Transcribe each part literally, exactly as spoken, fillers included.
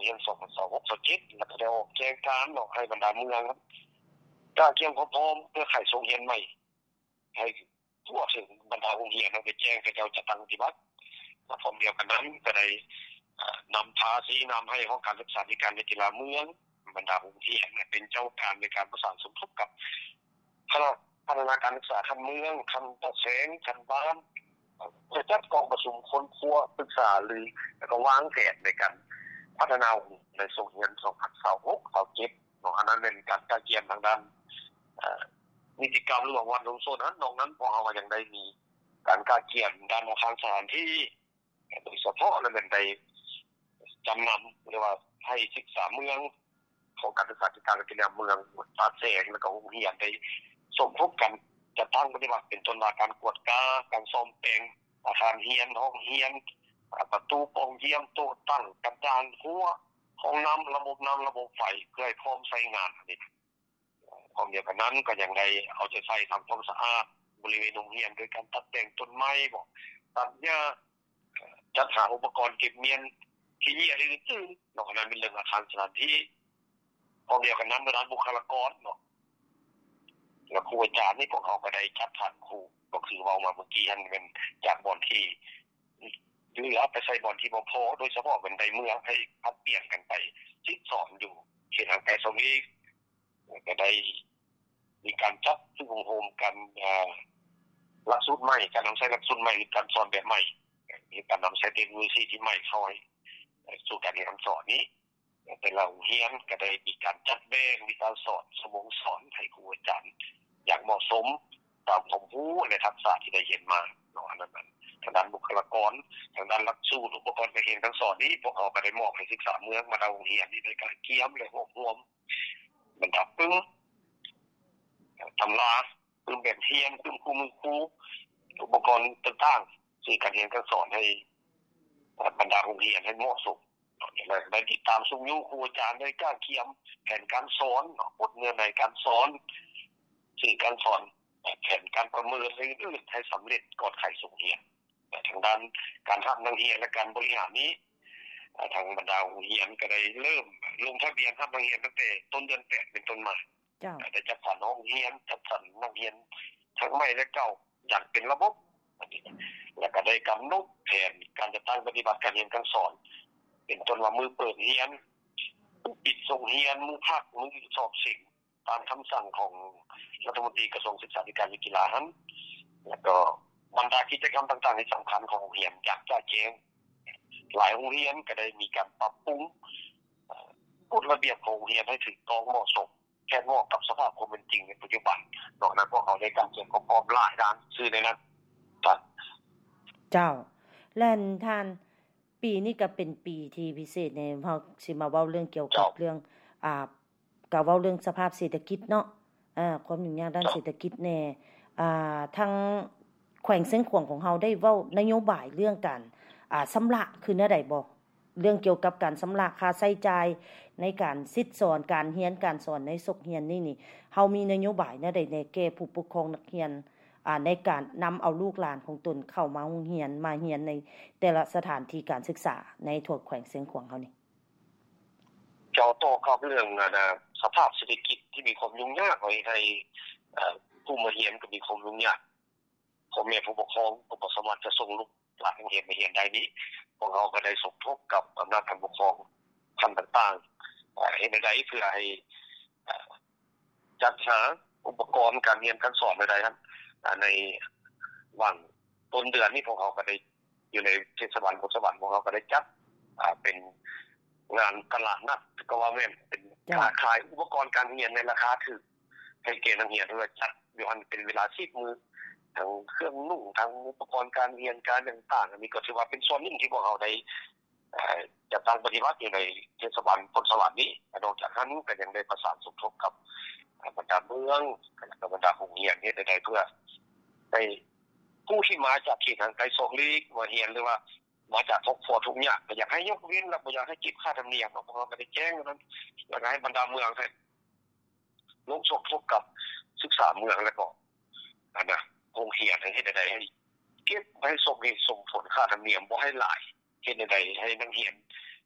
เรียนสองพันยี่สิบหก ยี่สิบเจ็ดแล้วก็ได้ออกแจ้งการเนาะให้บรรดาเมืองครับกล้าเกียมพร้อมเพื่อไขโรงเรียนใหม่ให้ทั่วถึงบรรดาโรงเรียนเอาไปแจ้งให้เขาจัดตั้งปฏิบัติและพร้อมเดียวกันนั้นก็ได้นำภาษีนำให้ห้องการศึกษาธิการในกีฬาเมืองบรรดาโรงเรียนเป็นเจ้าการในการประสานสมทบกับคณะพัฒนาการศึกษาขั้นเมืองขั้นตะแสงขั้นบ้านจะจัดกองประชุมค้นคว้าศึกษาหรือแล้วก็วางแผนในการพัฒนาในโรงเรียนสองพันยี่สิบหก ยี่สิบเจ็ดเนาะอันนั้นเป็นการกล้าเกียมทางด้านเอ่อนิติกรรมระหว่างวันลงโซนนั้นนอกนั้นพวกเราก็ยังได้มีการกล้าเกียมด้านทางสถานที่โดยเฉพาะนั้นเป็นได้จำนำหรือว่าให้ศึกษาเมืองของการศึกษาธิการและกีฬาเมืองตาแสงแล้วก็โรงเรียนได้สมทบกันจะตั้งปฏิบัติเป็นต้นว่าการกวดกาการซ่อมแปลงอาคารเรียนห้องเรียนประตูปองเยี่ยมโต๊ะตั้งกระดานหัวห้องน้ำระบบน้ำระบบไฟเพื่อให้พร้อมใช้งานอันนี้พร้อมเดียวกันนั้นก็ยังได้เอาใจใส่ทำความสะอาดบริเวณโรงเรียนโดยการตัดแต่งต้นไม้บอกตัดหญ้าจัดหาอุปกรณ์เก็บเมียนที่นี่อะไรอื่นๆนอกจากนั้นเป็นเรื่องอาคารสถานที่พร้อมเดียวกันนั้นด้านบุคลากรเนาะแล้วครูอาจารย์นี่พวกเขาก็ได้จัดฐานครูก็คือเว้ามาเมื่อกี้มันเป็นจากบ่อนที่หรือเอาไปใส่บ่อนที่บ่พอโดยเฉพาะเป็นใดเมืองให้พัดเปลี่ยนกันไปสิสอนอยู่เขตทางไกลตรงนี้ก็ได้มีการจัดซึ่งโฮมกันหลักสูตรใหม่การนำใช้หลักสูตรใหม่หรือการสอนแบบใหม่มีการนำใช้เทคโนโลยีที่ใหม่เข้าให้สู่การเรียนการสอนนี้แต่เราเรียนก็ได้มีการจัดแบ่งมีการสอนสมงสอนให้ครูอาจารย์อย่างเหมาะสมตามความรู้และทักษะที่ได้เรียนมาเนาะอันนั้นทางด้านบุคลากรทางด้านหลักสูตรอุปกรณ์การเรียนการสอนนี้พวกเขาก็ได้มอบให้ศึกษาเมืองมาดาวโรงเรียนนี่โดยการเกี่ยมและรวบรวมบรรดาปึ้งตำราปึ้งแบบเทียมปึ้งคู่มือครูอุปกรณ์ต่างๆซึ่งการเรียนการสอนให้บรรดาโรงเรียนให้เหมาะสมได้ติดตามซุ้มยูครูอาจารย์ได้กล้าเขียมแผนการสอนบทเรียนในการสอนสื่อการสอนแผนการประเมินอื่นๆให้สำเร็จก่อนไขส่งเรียนทางด้านการทำนักเรียนและการบริหารนี้ทางบรรดาโรงเรียนก็ได้เริ่มลงทะเบียนทำนักเรียนตั้งแต่ต้นเดือนแปดเป็นต้นมาได้จัดสรรห้องเรียนจัดสรรนักเรียนทั้งใหม่และเก่าอย่างเป็นระบบแล้วก็ได้กำหนดแผนการจัดตั้งปฏิบัติการเรียนการสอนเป็นต้นว่ามือเปิดเรียนปิดส่งเรียนมือภาคมือสอบสิ่งตามคำสั่งของรัฐมนตรีกระทรวงศึกษาธิการและกีฬานั้นแล้วก็บรรดากิจกรรมต่างๆที่สำคัญของโรงเรียนอยากจะแจ้งหลายโรงเรียนก็ได้มีการปรับปรุงกฎระเบียบของโรงเรียนให้ถึงต้องเหมาะสมแค่เหมาะกับสภาพความเป็นจริงในปัจจุบันนอกนั้นพวกเขาได้การเตรียมความพร้อมหลายด้านชื่อในนั้นตัดเจ้าแล่นท่านปีนี้ก็เป็นปีที่พิเศษในเฮาสิมาเว้าเรื่องเกี่ยวกับเรื่องอ่าก็เว้าเรื่องสภาพเศรษฐกิจเนาะอ่าความยุ่งยากด้านเศรษฐกิจแน่อ่าทางแขวงเส้นขวงของเฮาได้เว้านโยบายเรื่องการอ่าชำระคือแนวใดบ่เรื่องเกี่ยวกับการชำระค่าใช้จ่ายในการสิทธิ์สอนการเรียนการสอนในศกเรียนนี่นี่เฮามีนโยบายแนวใดแน่แก่ผู้ปกครองนักเรียนอ่าในการนำเอาลูกหลานของตนเข้ามาโรงเรียนมาเรียนในแต่ละสถานที่การศึกษาในทั่วแขวงเสียงขวางเฮานี่เจ้าโตกับเรื่องนะสภาพเศรษฐกิจที่มีความยุ่งยากไว้ให้เอ่อผู้มาเรียนก็มีความยุ่งยากพ่อแม่ผู้ปกครองบ่สามารถจะส่งลูกหลานเรียนมาเรียนได้นี้พวกเราก็ได้สมทบกับอำนาจการปกครองขั้นต่างๆเอ่อเฮ็ดได้เพื่อให้จัดหาอุปกรณ์การเรียนการสอนได้ครับในวันต้นเดือนนี้พวกเขาก็ได้อยู่ในเทศบาลโพธิ์สวรรค์พวกเขาก็ได้จัดอ่าเป็นงานตลาดนัดก็ว่าแม่นเป็นการขายอุปกรณ์การเรียนในราคาถูกให้แก่นักเรียนด้วยจัดอยู่อันเป็นเวลาสิบมื้อทั้งเครื่องนุ่งทั้งอุปกรณ์การเรียนการต่างๆอันนี้ก็ถือว่าเป็นส่วนหนึ่งที่พวกเขาได้เอ่อจัดตั้งปฏิบัติอยู่ในเทศบาลโพธิ์สวรรค์นี้นอกจากนั้นก็ยังได้ประสานสมทบกับบรรดาเมืองกับบรรดาโรงเรียนนี่ได้เพื่อให้ผู้ที่มาจากเขตทางไกลโซนลีกมาเรียนหรือว่ามาจากทุกฝ่ายทุกอย่างอยากให้ยกเว้นและบ่อยากให้เก็บค่าธรรมเนียมเพราะว่าก็ได้แจ้งนั้นอยากให้บรรดาเมืองให้ลงสมทบกับศึกษาเมืองแล้วก็อันน่ะโรงเรียนให้เฮ็ดได้ให้เก็บให้สมเหตุสมผลค่าธรรมเนียมบ่ให้หลายเฮ็ดได้ให้นักเรียน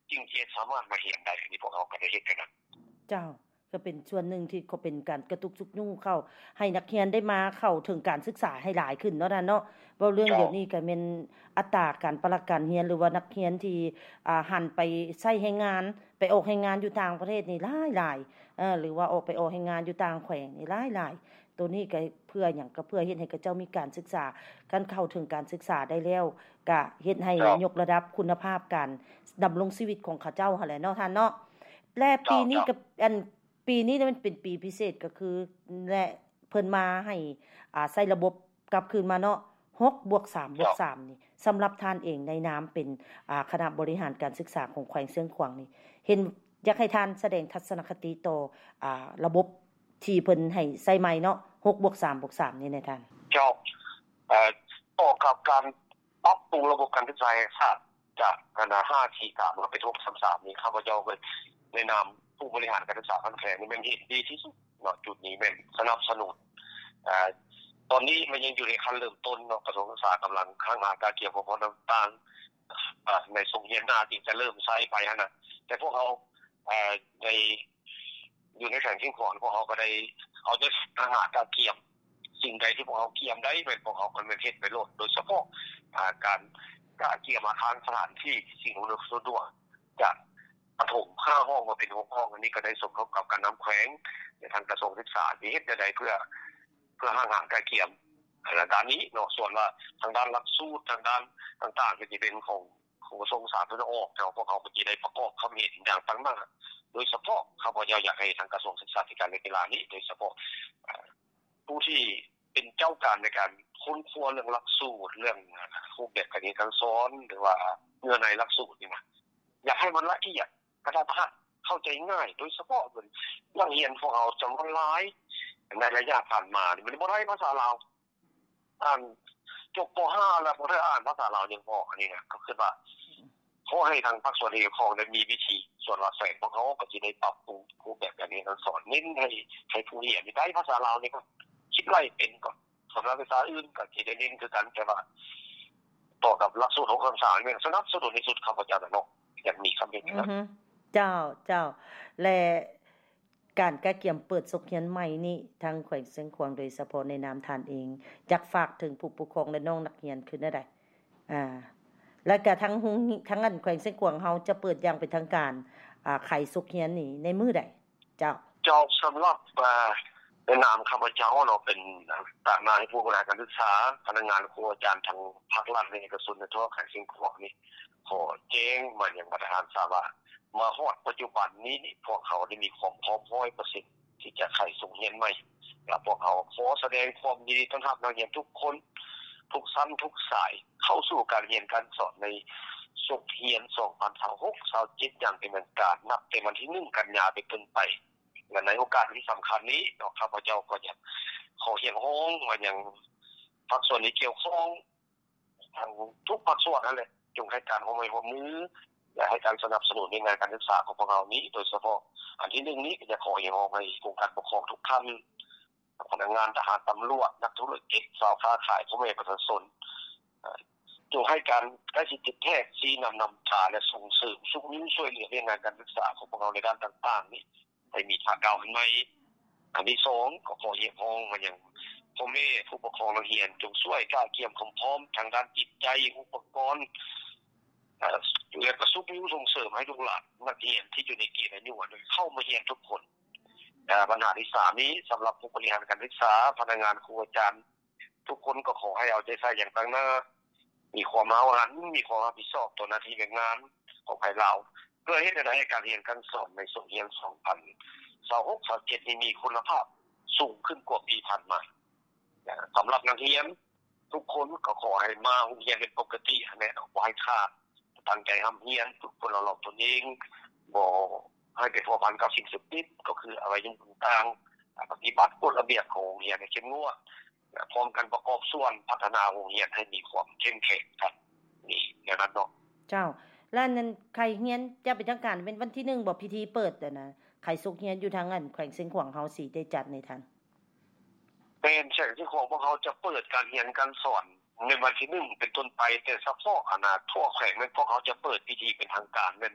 จึงจะสามารถมาเรียนได้อันนี้พวกเราก็ได้เฮ็ดกันนะเจ้าก็เป็นส่วนหนึ่งที่ก็เป็นการกระตุกจุกยุ่งเข้าให้นักเรียนได้มาเข้าถึงการศึกษาให้หลายขึ้นเนาะท่านเนาะเว้าเรื่องเดี๋ยวนี้ก็แม่นอัตราการประกันเรียนหรือว่านักเรียนที่อ่าหันไปใช้ให้งานไปออกให้งานอยู่ต่างประเทศนี่หลายๆเออหรือว่าออกไปออกให้งานอยู่ต่างแขวงนี่หลายๆตัวนี้ก็เพื่อหยังก็เพื่อเฮ็ดให้เขาเจ้ามีการศึกษาการเข้าถึงการศึกษาได้แล้วก็เฮ็ดให้ยกระดับคุณภาพการดำรงชีวิตของเขาเจ้าหั่นแหละเนาะท่านเนาะและปีนี้ก็อันปีนี้มันเป็นปีพิเศษก็คือและเพิ่นมาให้อ่าใส่ระบบกลับคืนมาเนาะ หกบวกสาม บวกสามนี่สำหรับท่านเองในนามเป็นอ่าคณะบริหารการศึกษาของแขวงเชียงขวางนี่เห็นอยากให้ท่านแสดงทัศนคติต่ออ่าระบบที่เพิ่นให้ใส่ใหม่เนาะ หกบวกสาม บวกสามนี่แน่ท่านเจ้าเอ่อต่อกับการปรับปรุงระบบการศึกษาศาสตร์จากคณะห้าสี่สามมาเป็นหกสามสามนี่ข้าพเจ้าก็ในนามผู้บริหารการศึกษาขั้นแขงนี่เป็นที่ดีที่สุดเนาะจุดนี้แม่นสนับสนุนเอ่อตอนนี้มันยังอยู่ในขั้นเริ่มต้นเนาะกระทรวงศึกษากำลังข้างหาการเกี่ยวกับต่างๆอ่าในส่งเรียนหน้าที่จะเริ่มใช้ไปหั่นน่ะแต่พวกเราเอ่อในอยู่ในแขวงเชียงขวางพวกเราก็ได้เอาจะหาการเกี่ยวสิ่งใดที่พวกเราเกี่ยมได้เป็นพวกเราเป็นเฮ็ดไปโลดโดยเฉพาะอ่าการการเกี่ยมอาคารสถานที่สิ่งอำนวยความสะดวกจากประถมห้าห้องมาเป็นหกห้องอันนี้ก็ได้สมทบกับการนำแขวงในทางกระทรวงศึกษาที่เฮ็ดได้เพื่อเพื่อหาการเกี่ยมในด้านนี้เนาะส่วนว่าทางด้านหลักสูตรทางด้านต่างๆก็สิเป็นของของกระทรวงสาธารณสุขแต่พวกเขาก็สิได้ประกอบความเห็นอย่างต่างๆโดยเฉพาะข้าพเจ้าอยากให้ทางกระทรวงศึกษาธิการและกีฬานี้โดยเฉพาะผู้ที่เป็นเจ้าการในการค้นคว้าเรื่องหลักสูตรเรื่องรูปแบบการเรียนการสอนหรือว่าเนื้อในหลักสูตรนี่นะอยากให้มันละเอียดกระทัดรัดเข้าใจง่ายโดยเฉพาะเพิ่นนักเรียนพวกเราจำนวนหลายในระยะผ่านมานี่มันบ่ได้ภาษาลาวอ่านจบป.ห้า แล้วบ่ได้อ่านภาษาลาวยังพออันนี้นะก็คือว่าขอให้ทางภาคส่วนราชการได้มีวิธีส่วนว่าแสงพวกเขาก็สิได้ปรับปรุงรูปแบบการเรียนการสอนเน้นให้ให้ผู้เรียนได้ภาษาลาวนี่ก็คิดไล่เป็นก่อนสำหรับภาษาอื่นก็สิได้เน้นคือกันแต่ว่าต่อกับหลักสูตรของภาษานี่สนับสนุนในสุดข้าพเจ้าเนาะอย่างมีคำเห็นนะเจ้าเจ้าและการกะเกี่ยมเปิดสกเรียนใหม่นี่ทางแขวงเชียงขวางโดยเฉพาะในนามท่านเองอยากฝากถึงผู้ปกครองและน้องนักเรียนคือได้ใดอ่าแล้วก็ทั้งทั้งอันแขวงเชียงขวางเฮาจะเปิดอย่างเป็นทางการอ่าไขสกเรียนนี่ในมื้อใดเจ้าเจ้าสำหรับอ่าในนามข้าพเจ้าเนาะเป็นตามมาให้ผู้บริหารการศึกษาพนักงานครูอาจารย์ทางภาครัฐในกระทรวงในทั่วแขวงเชียงขวางนี่ขอแจ้งมาอย่างประธานทราบว่ามาฮอดปัจจุบันนี้นี่พวกเขาได้มีความพร้อม ร้อยเปอร์เซ็นต์ ที่จะเข้าส่งเรียนใหม่และพวกเขาขอแสดงความยินดีต้อนรับนักเรียนทุกคนทุกชั้นทุกสายเข้าสู่การเรียนการสอนในสุขเรียนสองพันยี่สิบหก ยี่สิบเจ็ดอย่างเป็นทางการนับแต่วันที่หนึ่งกันยายนเป็นต้นไปและในโอกาสที่สำคัญนี้เนาะข้าพเจ้าก็อยากขอเรียกร้องว่าอย่างภาคส่วนที่เกี่ยวข้องทางทุกภาคส่วนนั่นแหละจงให้การร่วมมือและให้การสนับสนุนในงานการศึกษาของพวกเรานี้โดยเฉพาะอันที่หนึ่งนี้ก็จะขอเรียกร้องให้กรมการปกครองทุกท่านพนักงานทหารตำรวจนักธุรกิจสาวค้าขายพ่อแม่ประชาชนจงให้การใกล้ชิดติดแท้ชี้นำนำพาและส่งเสริมสุขนิ้วช่วยเหลือในงานการศึกษาของพวกเราในด้านต่างๆนี้ให้มีทางก้าวขึ้นใหม่อันที่สองก็ขอเรียกร้องมาอย่างพ่อแม่ผู้ปกครองนักเรียนจงช่วยกล้าเกี่ยมพร้อมทางด้านจิตใจอุปกรณ์เอ่อและก็สุขนิ้วส่งเสริมให้ลูกหลานนักเรียนที่อยู่ในเกณฑ์อายุเข้ามาเรียนทุกคนแต่ปัญหาที่สามนี้สำหรับผู้บริหารการศึกษาพนักงานครูอาจารย์ทุกคนก็ขอให้เอาใจใส่อย่างตั้งหน้ามีความเอาหันมีความรับผิดชอบต่อหน้าที่การงานของให้เราเพื่อให้ได้การเรียนการสอนในส่วนเรียนสองพันยี่สิบหก ยี่สิบเจ็ดนี้มีคุณภาพสูงขึ้นกว่าปีผ่านมาสำหรับนักเรียนทุกคนก็ขอให้มาเรียนเป็นปกติแน่ไว้ค่าตั้งใจทำเรียนทุกคนเราหลอกตนเองบ่ให้ไปพัวพันกับสิ่งเสพติดก็คืออะไรอย่างต่างๆปฏิบัติกฎระเบียบของโรงเรียนให้เข้มงวดพร้อมกันประกอบส่วนพัฒนาโรงเรียนให้มีความเข้มแข็งครับนี่แนวนั้นเนาะเจ้าแล้วนั้นใครเรียนจะเป็นทางการเป็นวันที่หนึ่งบ่พิธีเปิดอ่ะนะใครสุกเรียนอยู่ทางอันแขวงเชียงขวางเฮาสิได้จัดในทันเป็นแขวงเชียงขวางพวกเขาจะเปิดการเรียนการสอนในวันที่หนึ่งเป็นต้นไปแต่เฉพาะอนาทั่วแขวงนั้นพวกเขาจะเปิดพิธีเป็นทางการเป็น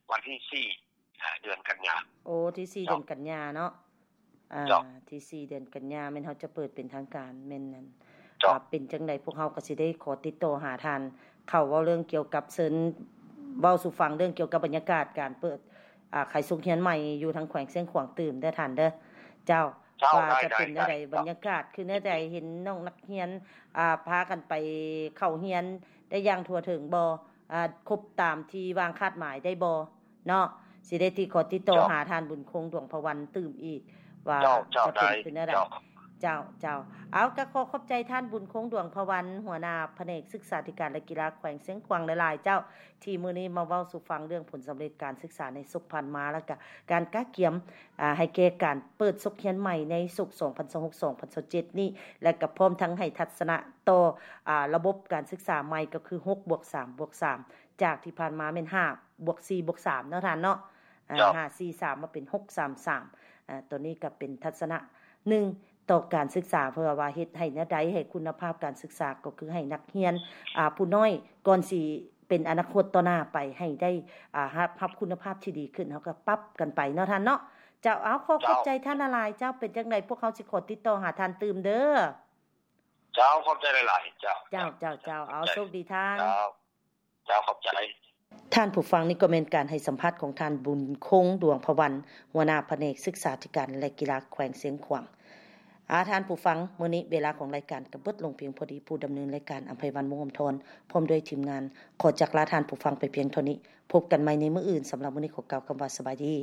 วันที่สี่อ่าเดือนกันยาโอ้ที่สี่เดือนกันยาเนาะอ่าที่สี่เดือนกันยาแม่นเฮาจะเปิดเป็นทางการแม่นนั่นอ่าเป็นจังได๋พวกเฮาก็สิได้ขอติดต่อหาท่านเข้าเว้าเรื่องเกี่ยวกับเชิญเว้าสู่ฟังเรื่องเกี่ยวกับบรรยากาศการเปิดอ่าขายสุขเฮียนใหม่อยู่ทางแขวงเสียงขวางตื่มเด้อท่านเด้อเจ้าว่าจะเป็นจังได๋บรรยากาศคือแนวใดเห็นน้องนักเรียนอ่าพากันไปเข้าเรียนได้อย่างทั่วถึงบ่อ่าครบตามที่วางคาดหมายได้บ่เนาะสิได้ที่ขอติดต่อหาท่านบุญคงดวงพวันตื่มอีกว่าจะเป็นคือแนวใดเจ้าเจ้าเอาก็ขอขอบใจท่านบุญคงดวงพวันหัวหน้าแผนกศึกษาธิการและกีฬาแขวงเสียงขวางหลายๆเจ้าที่มื้อนี้มาเว้าสู่ฟังเรื่องผลสำเร็จการศึกษาในสุขพันธ์มาแล้วก็การกะเกียมอ่าให้แก่การเปิดสุขเรียนใหม่ในสุขสองพันยี่สิบหก สองพันยี่สิบเจ็ดนี้และก็พร้อมทั้งให้ทัศนะต่ออ่าระบบการศึกษาใหม่ก็คือ หกบวกสามบวกสาม จากที่ผ่านมาแม่น ห้าบวกสี่บวกสาม เนาะท่านเนาะอ่าห้า สี่ สามมาเป็นหก สาม สามอ่าตัวนี้ก็เป็นทัศนะหนึ่งต่อการศึกษาเพื่อว่าเฮ็ดให้แนวใดให้คุณภาพการศึกษาก็คือให้นักเรียนอ่าผู้น้อยก่อนสิเป็นอนาคตต่อหน้าไปให้ได้อ่ารับคุณภาพที่ดีขึ้นเฮาก็ปรับกันไปเนาะท่านเนาะเจ้าเอาขอขอบใจท่านหลายๆเจ้าเป็นจังได๋พวกเขาสิขอติดต่อหาท่านตื่มเด้อเจ้าขอบใจหลายๆเจ้าเจ้าเจ้าๆเอาโชคดีท่านเจ้าเจ้าขอบใจท่านผู้ฟังนี่ก็เป็นการให้สัมภาษณ์ของท่านบุญคงดวงพวันหัวหน้าแผนกศึกษาธิการและกีฬาแขวงเสียงขวางอาท่านผู้ฟังมื้อนี้เวลาของรายการก็เบิดลงเพียงพอดีผู้ดำเนินรายการอำไพวันมุงอมทนพร้อมด้วยทีมงานขอจากลาท่านผู้ฟังไปเพียงเท่านี้พบกันใหม่ในมื้ออื่นสำหรับมื้อนี้ขอกล่าวคำว่าสบายดี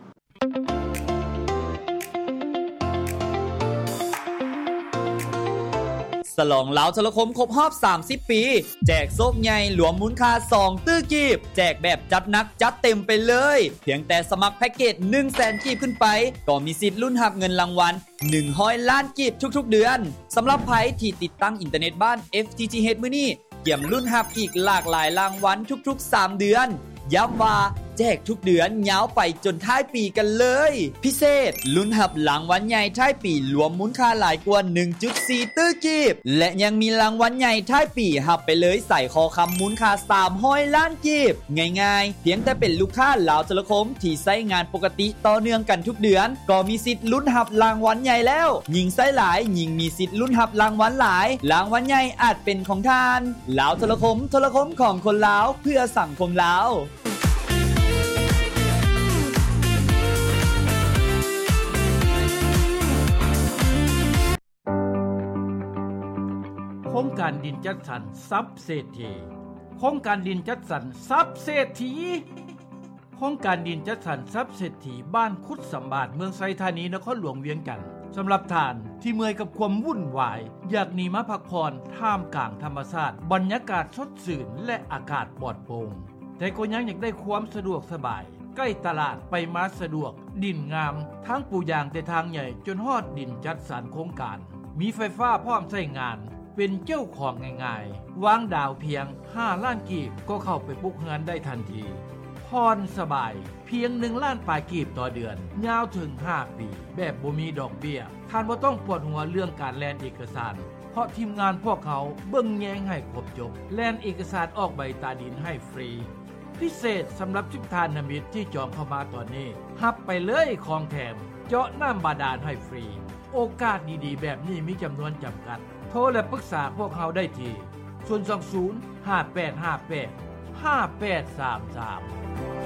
ฉลองเหลาโทรคมครบรอบสามสิบปีแจกโซกใหญ่หลวมมูลค่าสองตื้อกีบแจกแบบจัดหนักจัดเต็มไปเลยเพียงแต่สมัครแพ็กเกจ หนึ่งแสน กีบขึ้นไปก็มีสิทธิ์ลุ้นรับเงินรางวัลหนึ่งร้อยล้านกีบทุกๆเดือนสำหรับไผที่ติดตั้งอินเทอร์เน็ตบ้าน เอฟ ที ที เอช มื้อนี้เกี่ยมลุ้นรับอีกหลากหลายรางวัลทุกๆสามเดือนย้ำว่าแจกทุกเดือนยาวไปจนท้ายปีกันเลยพิเศษลุ้นรับรางวัลใหญ่ท้ายปีรวมมูลค่าหลายกว่า หนึ่งจุดสี่ ตื้อกีบและยังมีรางวัลใหญ่ท้ายปีรับไปเลยใส่คอคำมูลค่าสามร้อยล้านกีบง่ายๆเพียงแต่เป็นลูกค้าลาวโทรคมที่ใช้งานปกติต่อเนื่องกันทุกเดือนก็มีสิทธิ์ลุ้นรับรางวัลใหญ่แล้วยิ่งใช้หลายยิ่งมีสิทธิ์ลุ้นรับรางวัลหลายรางวัลใหญ่อาจเป็นของท่านลาวโทรคมโทรคมของคนลาวเพื่อสังคมลาวโครงการดินจัดสรรทรัพย์เศรษฐีโครงการดินจัดสรรทรัพย์เศรษฐีโครงการดินจัดสรรทรัพย์เศรษฐีบ้านคุดสำบาดเมืองไซธานีนครหลวงเวียงจันทน์สำหรับท่านที่เมื่อยกับความวุ่นวายอยากหนีมาพักผ่อนท่ามกลางธรรมชาติบรรยากาศสดชื่นและอากาศปลอดโปร่งแต่ก็ยังอยากได้ความสะดวกสบายใกล้ตลาดไปมาสะดวกดินงามทั้งปูยางแต่ทางใหญ่จนฮอดดินจัดสรรโครงการมีไฟฟ้าพร้อมใช้งานเป็นเจ้าของง่ายๆวางดาวเพียงห้าล้านกีบก็เข้าไปปลูกเฮือนได้ทันทีพรสบายเพียงหนึ่งล้านปลายกีบต่อเดือนยาวถึงห้าปีแบบบ่มีดอกเบี้ยท่านบ่ต้องปวดหัวเรื่องการแลนเอกสารเพราะทีมงานพวกเขาเบิ่งแยงให้ครบจบแลนเอกสารออกใบตาดินให้ฟรีพิเศษสำหรับทุกทานมิตรที่จองเข้ามาตอนนี้รับไปเลยของแถมเจาะน้ำบาดาลให้ฟรีโอกาสดีๆแบบนี้มีจำนวนจำกัดโทรและปรึกษาพวกเขาได้ที่ศูนย์ สอง ศูนย์ ห้า แปด ห้า แปด ห้า แปด สาม สาม